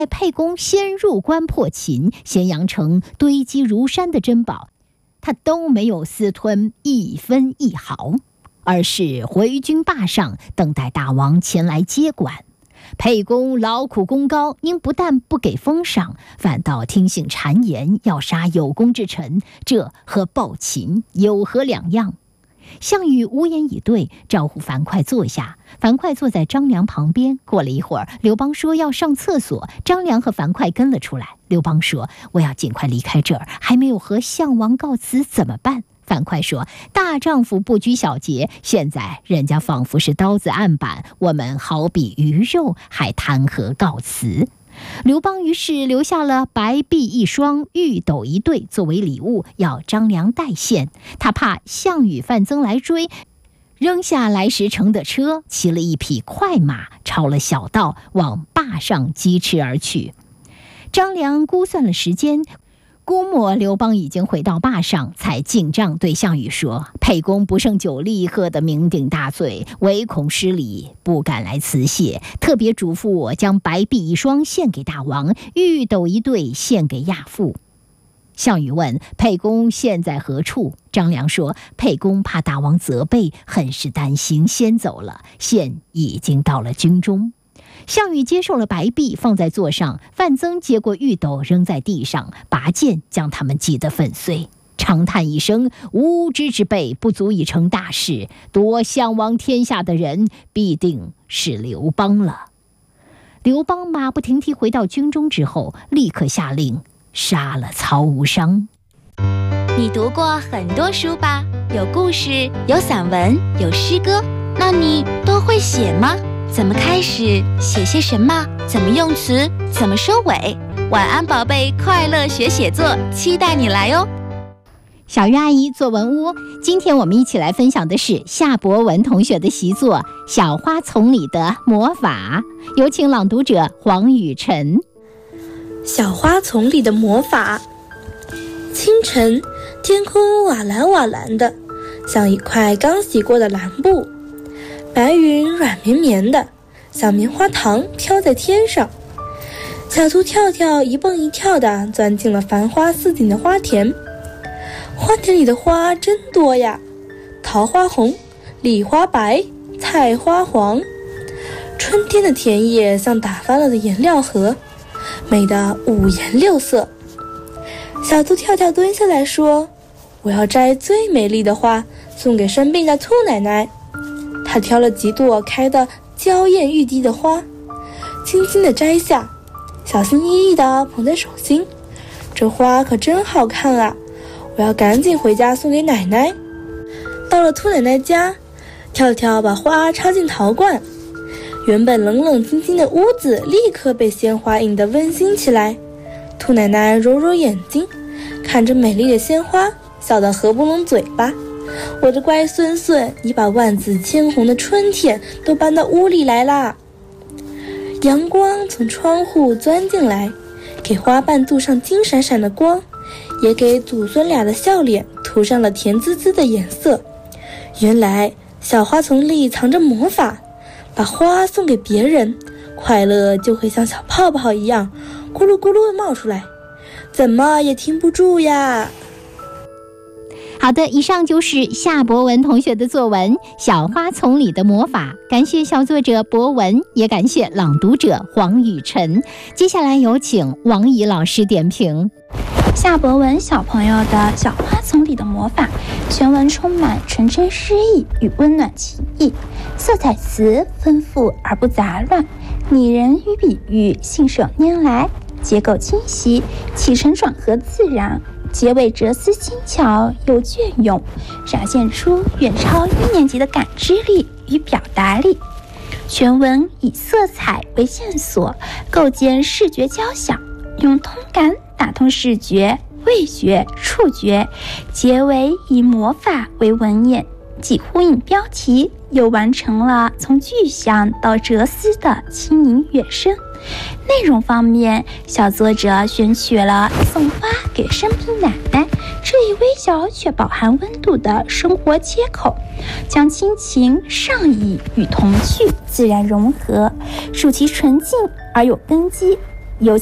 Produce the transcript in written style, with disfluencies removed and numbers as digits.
沛公先入关破秦，咸阳城堆积如山的珍宝，他都没有私吞一分一毫，而是回军霸上，等待大王前来接管。沛公劳苦功高，您不但不给封赏，反倒听信谗言，要杀有功之臣，这和暴秦有何两样？项羽无言以对，招呼樊哙坐下。樊哙坐在张良旁边。过了一会儿，刘邦说要上厕所，张良和樊哙跟了出来。刘邦说：“我要尽快离开这儿，还没有和项王告辞，怎么办？”樊哙说：“大丈夫不拘小节，现在人家仿佛是刀子案板，我们好比鱼肉，还谈何告辞？”刘邦于是留下了白璧一双，玉斗一对作为礼物，要张良带献。他怕项羽、范增来追，扔下来时乘的车，骑了一匹快马，抄了小道，往坝上疾驰而去。张良估算了时间，估摸刘邦已经回到坝上，才进帐对项羽说：“沛公不胜酒力，喝得酩酊大醉，唯恐失礼，不敢来辞谢，特别嘱咐我将白璧一双献给大王，玉斗一对献给亚父。”项羽问：“沛公现在何处？”张良说：“沛公怕大王责备，很是担心，先走了，现已经到了军中。”项羽接受了白璧，放在座上。范增接过玉斗，扔在地上，拔剑将他们击得粉碎，长叹一声：“无知之辈，不足以成大事。夺项王天下的人，必定是刘邦了。”刘邦马不停蹄回到军中之后，立刻下令杀了曹无伤。 你读过很多书吧？有故事，有散文，有诗歌，那你都会写吗？怎么开始？写些什么？怎么用词？怎么收尾？晚安宝贝，快乐学写作，期待你来哦！ 小鱼阿姨作文屋，今天我们一起来分享的是夏博文同学的习作《小花丛里的魔法》，有请朗读者黄雨晨。 小花丛里的魔法。清晨，天空瓦蓝瓦蓝的，像一块刚洗过的蓝布。白云软绵绵的，像棉花糖飘在天上。小兔跳跳一蹦一跳地钻进了繁花似锦的花田。花田里的花真多呀，桃花红，梨花白，菜花黄。春天的田野像打翻了的颜料盒，美得五颜六色。小兔跳跳蹲下来说：“我要摘最美丽的花，送给生病的兔奶奶。”他挑了几朵开得娇艳欲滴的花，轻轻地摘下，小心翼翼地捧在手心。这花可真好看啊！我要赶紧回家送给奶奶。到了兔奶奶家，跳跳把花插进陶罐，原本冷冷清清的屋子立刻被鲜花映得温馨起来。兔奶奶揉揉眼睛，看着美丽的鲜花，笑得合不拢嘴巴。我的乖孙孙，你把万紫千红的春天都搬到屋里来啦！阳光从窗户钻进来，给花瓣镀上金闪闪的光，也给祖孙俩的笑脸涂上了甜滋滋的颜色。原来小花丛里藏着魔法，把花送给别人，快乐就会像小泡泡一样咕噜咕噜地冒出来，怎么也停不住呀。 好的，以上就是夏博文同学的作文《小花丛里的魔法》，感谢小作者博文，也感谢朗读者黄雨晨。接下来有请王怡老师点评。 夏博文小朋友的《小花丛里的魔法》全文充满纯真诗意与温暖情意，色彩词丰富而不杂乱，拟人与比喻信手拈来，结构清晰，起承转合自然，结尾哲思精巧又隽永，展现出远超1年级的感知力与表达力。全文以色彩为线索，构建视觉交响，用通感打通视觉、味觉、触觉，结尾以魔法为文眼，既呼应标题，又完成了从具象到哲思的轻盈跃升。内容方面，小作者选取了送花给生病奶奶这一微小却饱含温度的生活切口，将亲情、上意与童趣自然融合，主题纯净而有根基，